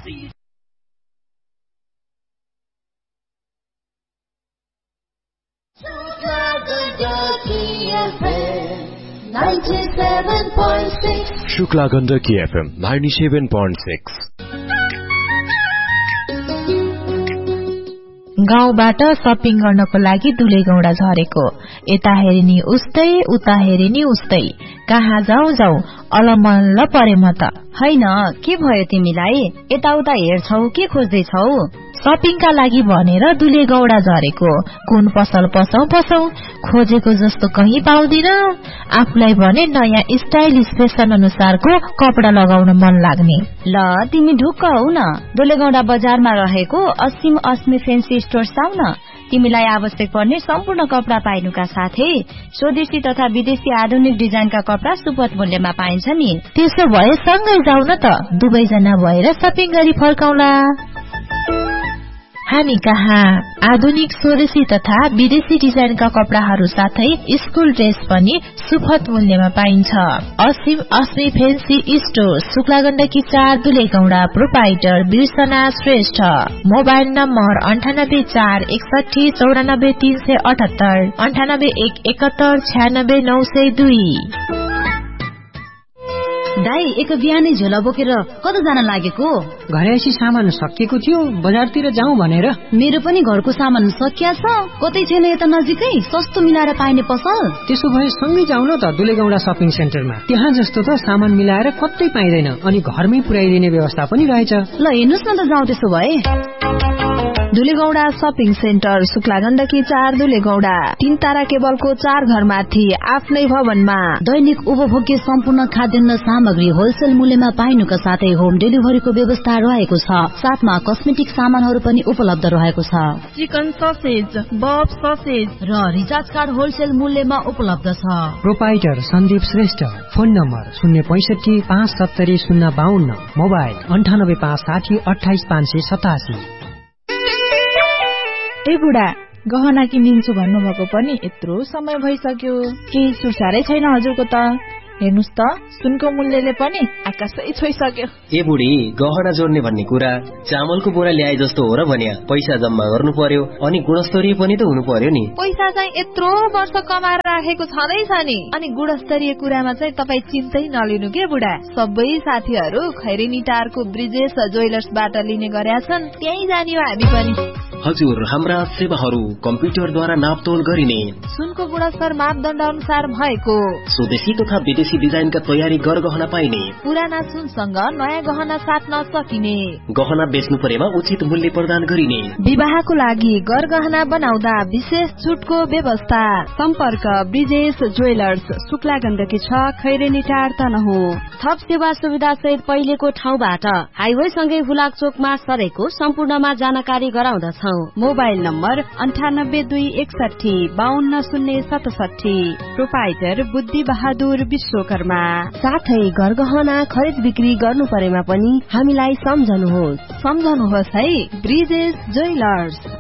Shukla Gandaki FM 97.6। गाउँबाट shopping गर्नको लागि दुलेगौडा झरेको, यता हेरिनी उस्तै उता हेरिनी उस्तै, कहाँ जाऊ जाऊ अलमल्ल परे म त। हैन, के भयो तिमीलाई? यताउता हेर्छौ के खोज्दैछौ? शपिङका लागि भनेर दुलेगौडा झरेको, कुन पसल पसौ खोजेको जस्तो कहीँ पाउँदिन। आफूलाई भने नयाँ स्टाइलिश फेसन अनुसारको कपडा लगाउन मन लाग्ने। ल तिमी ढुक्क हौ न, दुलेगौडा बजारमा रहेको असीम अस्मी फेन्सी स्टोर्स आउ न। तिमीलाई आवश्यक पर्ने सम्पूर्ण कपडा पाइनुका साथै स्वदेशी तथा विदेशी आधुनिक डिजाइनका कपडा सुपथ मूल्यमा पाइन्छ नि। त्यसो भए सँगै जाउ न त, दुवैजना भएर शपिङ गरी फर्काउला। हामी कहाँ आधुनिक स्वदेशी तथा विदेशी डिजाइनका कपडाहरू साथै स्कुल ड्रेस पनि सुपथ मूल्यमा पाइन्छ। असीम अस्मी fancy store, Shukla Gandaki 4 दुलेगौडा, proprietor बिर्सना Shrestha. Mobile number 98 4 61 94 378, 98 1 71 96 902। दाई, एक बिहानै झोला बोकेर कता जान लागेको? घरे आइसी सामान सकिएको थियो, बजारतिर जाउँ भनेर। मेरो पनि घरको सामान सकिया छ, कतै छैन यता नजिकै सस्तो मिलाएर पाइने पसल? त्यसो भए सँगै जाउँ न त दुलेगौडा शपिङ सेन्टरमा। त्यहाँ जस्तो त सामान मिलाएर कतै पाइँदैन, अनि घरमै पुर्याइदिने व्यवस्था पनि रहेछ। ल हेर्नुस् न त, जाउँ त्यसो भए। दुलेगौडा शपिङ सेन्टर, शुक्ला गण्डकी 4 दुलेगौडा, 3 तारा केबलको 4 घर माथि आफ्नै भवनमा। दैनिक उपभोग्य सम्पूर्ण खाद्यान्न सामग्री होलसेल मूल्यमा पाइनुका साथै होम डेलिभरीको व्यवस्था रहेको छ। साथमा कस्मेटिक सामानहरू पनि उपलब्ध रहेको छ। चिकन ससेज, बफ ससेज र रिचार्ज कार्ड होलसेल मूल्यमा उपलब्ध छ। Proprietor Sandeep Shrestha, phone number 065 570 052, mobile 98 560 28 587। ए बुढा, गहना किनिन्छु भन्नुभएको पनि यत्रो समय भइसक्यो, केही सुसारै छैन हजुरको त। हेर्नुस् त, सुनको मूल्यले पनि आकाशै छोइसक्यो। ए बुढी, गहना जोड्ने भन्ने कुरा चामलको बोरा ल्याए जस्तो हो र भन्या। पैसा जम्मा गर्नु पर्यो, अनि गुणस्तरीय पनि त हुनु पर्यो नि। पैसा चाहिँ यत्रो वर्ष कमाएर राखेको छँदैछ नि, अनि गुणस्तरीय कुरामा चाहिँ तपाई चिन्तै नलिनु के बुढा। सबै साथीहरू खैरेनी टारको ब्रिजेश ज्वेलर्सबाट लिने गरेका छन्, त्यही जाने हो हामी पनि। हजुर, हाम्रा सेवाहरू कम्प्युटरद्वारा नापतोल गरिने, सुनको गुणस्तर मापदण्ड अनुसार भएको, स्वदेशी तथा विदेशी डिजाइनका तयारी गहना पाइने, पुराना सुनसँग नयाँ गहना साट्न सकिने, गहना बेच्नु परेमा उचित मूल्य प्रदान गरिने, विवाहको लागि गहना बनाउँदा विशेष छुटको व्यवस्था। सम्पर्क ब्रिजेश ज्वेलर्स, शुक्ला गण्डकी 6 खैरेनी टार तनहुँ। थप सेवा सुविधा सहित पहिलेको ठाउँबाट हाइवे सँगै हुलाक चोकमा सरेको सम्पूर्णमा जानकारी गराउँदछ। मोबाइल नम्बर 98 261 52 067, प्रोपाइटर बुद्धि बहादुर विश्वकर्मा। साथै गहना खरिद बिक्री गर्नु परेमा पनि हामीलाई सम्झनुहोस् है ब्रिजेश ज्वेलर्स।